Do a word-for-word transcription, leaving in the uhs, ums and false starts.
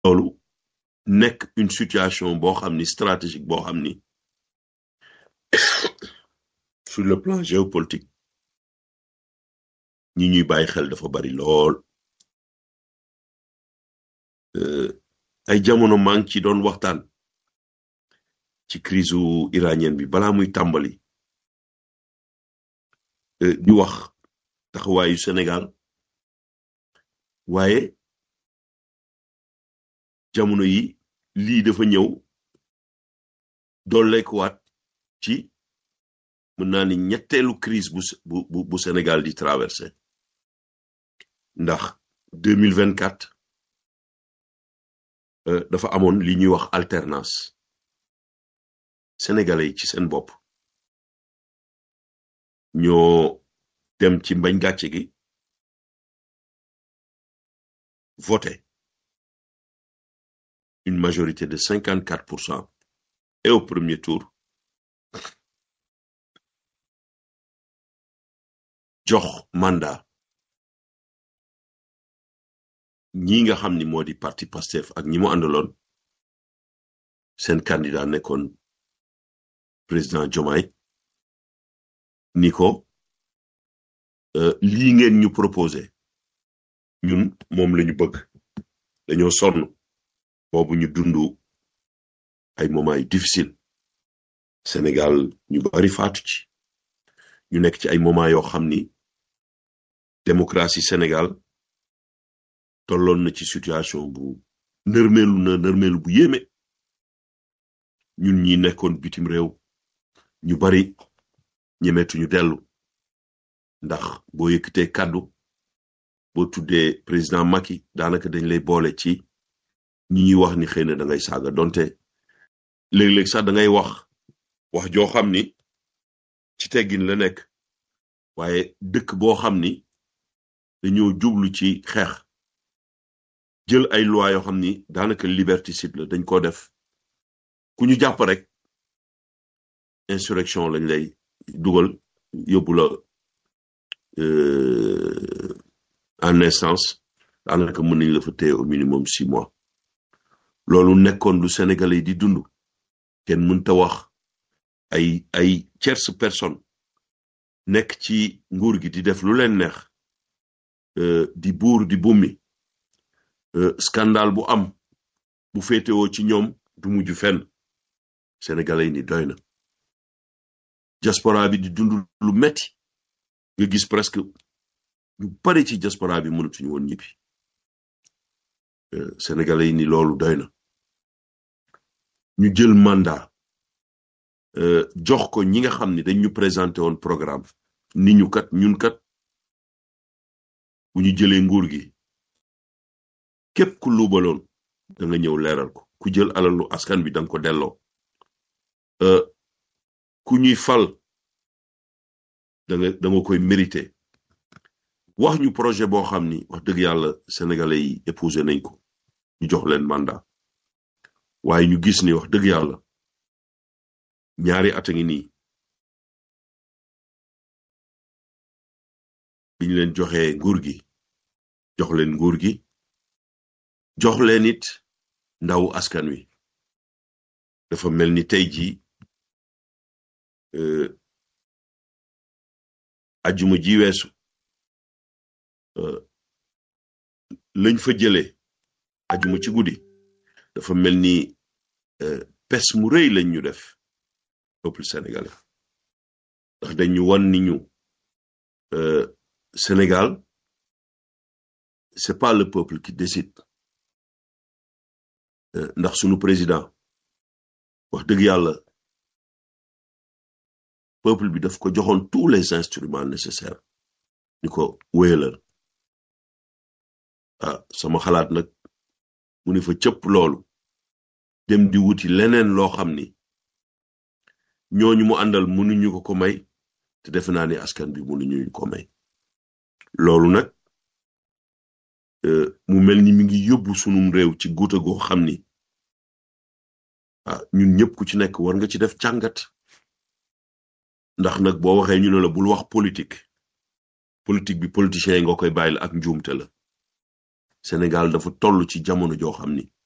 loolu nekk une situation boo xam ni stratégique boo xam ni sur le plan géopolitique ñi ñuy bàyyi xel dafa bari lool ay jamono maa ngi ci doon waxtaan ci crise iranienne bi balaa muy tàmbali di wax taxawaayu Sénégal waaye jamono yi lii dafa ñëw dooleekuwaat ci mën naa ni ñetteelu crise bu bu bu Sénégal di traversé ndax deux mille vingt quatre dafa amoon li ñuy wax alternance sénégalais yi ci seen bopp ñoo dem ci mbañ gàcce gi voté une majorité de cinquante quatre pour cent et au premier tour jox mandat ñi nga xam ni moo di parti Pastef ak ñi mu àndaloon seen candidat nekkoon président Diomaye ni ko lii ngeen ñu proposé ñun moom la ñu bëgg dañoo sonn boobu ñu dund ay moments yu difficile Sénégal ñu bari faatu ci ñu nekk ci ay moments yoo xam ni démocratie Sénégal tolloon na ci situation bu nërmeelu na nërmeelu bu yéeme ñun ñi nekkoon bitim réew ñu bari ñemeetuñu dellu ndax boo yëkkatee kàddu boo tuddee président Macky daanaka dañ lay boole ci ñi ñuy wax ni xëy na da ngay saaga donte léeg-léeg sax da ngay wax wax joo xam ni ci teggin la nekk waaye dëkk boo xam ni dañoo jublu ci xeex jël ay loi yoo xam ni daanaka liberticide la dañ ko def ku ñu jàpp rek insurrection lañ lay dugal yóbbu la en instance daanaka mën nañ la fa téye au minimum six mois loolu nekkoon lu Sénégalais yi di dund kenn mënta wax ay ay tierce personne nekk ci nguur gi di def lu leen neex di buur di bummi scandale bu am bu féetewoo ci ñoom du mujj fenn Sénégalais yi ni doy na diaspora bi di dund lu metti nga gis presque ñu bari ci diaspora bi mënatuñu woon ñibbi Sénégalais yi ni loolu doy na ñu jël mandat jox ko ñi nga xam ni dañ ñu présenté woon programme ni ñu kat ñun kat bu ñu jëlee nguur gi képp ku luubaloon da nga ñëw leeral ko ku jël alalu askan bi da nga ko delloo ku ñuy fal da nga da nga koy mérité wax ñu projet boo xam ni wax dëgg yàlla sénégalais yi épousé nañ ko ñu jox leen mandat waaye ñu gis ni wax dëgg yàlla ñaari at a ngi nii bi ñu leen joxee nguur gi jox leen nguur gi jox leen it ndawu askan wi dafa mel ni tey jii ajuma ji weesu lañ fa jëlee ajuma ci guddi dafa mel ni pes mu rëy lañ ñu def peuple sénégalais ndax dañ ñu wan ni ñu Sénégal c'est pas le peuple qui décide ndax sunu président wax dëgg yàlla peuple bi daf ko joxoon tous les instruments nécessaires ni ko wéyalal ah sama xalaat nag mu ne fa cëpp loolu dem di wuti leneen loo xam ni ñooñu mu àndal mënuñu ko ko may te defe naa ni askan bi mënuñu ko may loolu nag mu mel ni mi ngi yóbbu sunum réew ci guuta goo xam ni ah ñun ñëpp ku ci nekk war nga ci def jàngat ndax nag boo waxee ñu ne la bul wax politique politique bi politiciens yi nga koy bàyyil ak njuumte la Sénégal dafa toll ci jamono joo xam ni